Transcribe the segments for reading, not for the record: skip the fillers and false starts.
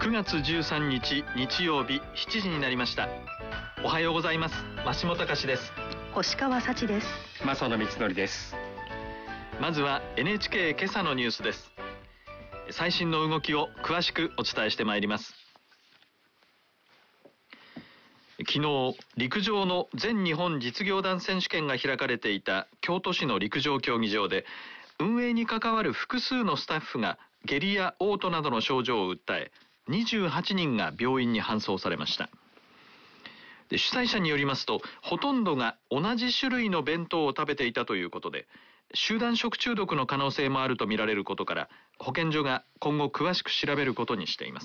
9月13日日曜日7時になりました。おはようございます。増本隆です。 星川幸です。 正野光則です。 まずは NHK 今朝のニュースです。最新の動きを詳しくお伝えしてまいります。昨日、陸上の全日本実業団選手権が開かれていた京都市の陸上競技場で、運営に関わる複数のスタッフが下痢や嘔吐などの症状を訴え、28人が病院に搬送されました。主催者によりますと、ほとんどが同じ種類の弁当を食べていたということで、集団食中毒の可能性もあるとみられることから、保健所が今後詳しく調べることにしています。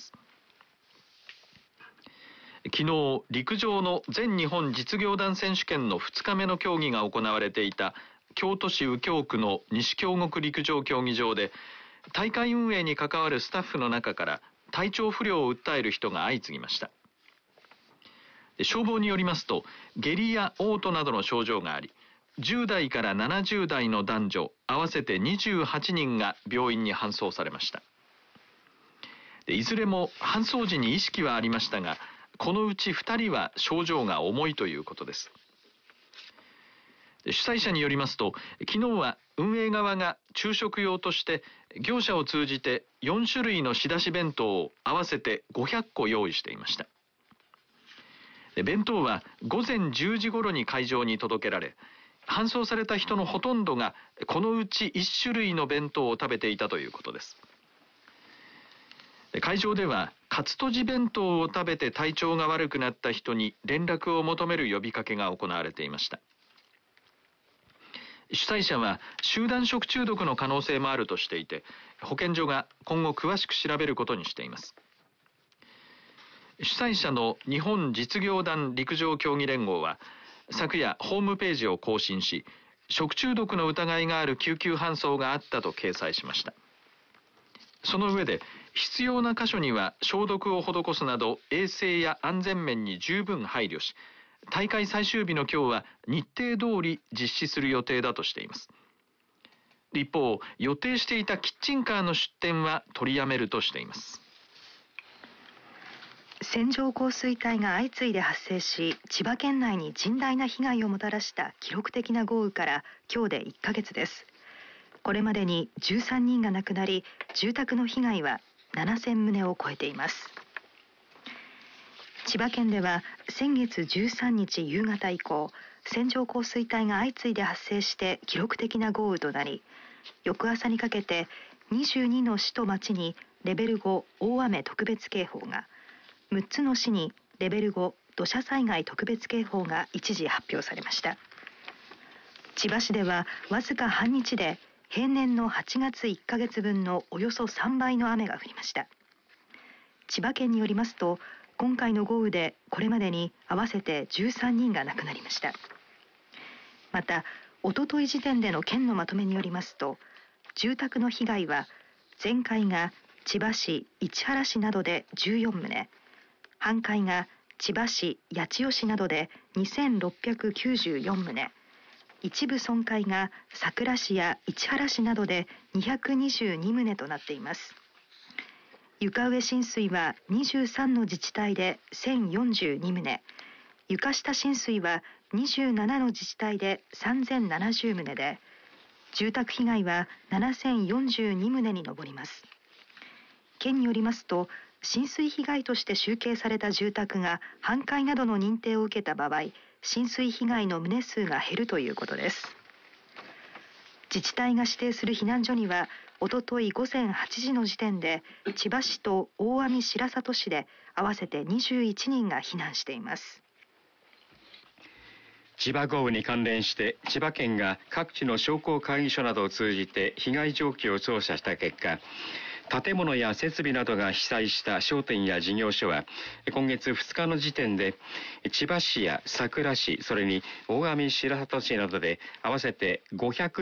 昨日、陸上の全日本実業団選手権の2日目の競技が行われていた京都市右京区の西京極陸上競技場で、大会運営に関わるスタッフの中から体調不良を訴える人が相次ぎました。消防によりますと、下痢や嘔吐などの症状があり、10代から70代の男女合わせて28人が病院に搬送されました。いずれも搬送時に意識はありましたが、このうち2人は症状が重いということです。主催者によりますと、昨日は運営側が昼食用として業者を通じて4種類の仕出し弁当を合わせて500個用意していました。弁当は午前10時頃に会場に届けられ、搬送された人のほとんどがこのうち1種類の弁当を食べていたということです。会場ではカツとじ弁当を食べて体調が悪くなった人に連絡を求める呼びかけが行われていました。主催者は集団食中毒の可能性もあるとしていて、保健所が今後詳しく調べることにしています。主催者の日本実業団陸上競技連合は昨夜ホームページを更新し、食中毒の疑いがある救急搬送があったと掲載しました。その上で、必要な箇所には消毒を施すなど衛生や安全面に十分配慮し、大会最終日の今日は日程通り実施する予定だとしています。一方、予定していたキッチンカーの出店は取りやめるとしています。 線状降水帯が相次いで発生し、千葉県内に甚大な被害をもたらした記録的な豪雨から今日で1ヶ月です。これまでに13人が亡くなり、住宅の被害は7000棟を超えています。千葉県では先月13日夕方以降、線状降水帯が相次いで発生して記録的な豪雨となり、翌朝にかけて22の市と町にレベル5大雨特別警報が、6つの市にレベル5土砂災害特別警報が一時発表されました。千葉市ではわずか半日で平年の8月1ヶ月分のおよそ3倍の雨が降りました。千葉県によりますと、今回の豪雨でこれまでに合わせて13人が亡くなりました。また、おととい時点での県のまとめによりますと、住宅の被害は全壊が千葉市市原市などで14棟、半壊が千葉市八千代市などで2694棟、一部損壊が佐倉市や市原市などで222棟となっています。床上浸水は23の自治体で1042棟、床下浸水は27の自治体で3070棟で、住宅被害は7042棟に上ります。県によりますと、浸水被害として集計された住宅が半壊などの認定を受けた場合、浸水被害の棟数が減るということです。自治体が指定する避難所には、おととい午前8時の時点で千葉市と大網白里市で合わせて21人が避難しています。 千葉豪雨に関連して千葉県が各地の商工会議所などを通じて被害状況を調査した結果、建物や設備などが被災した商店や事業所は今月2日の時点で千葉市や佐倉市、それに大網白里市などで合わせて500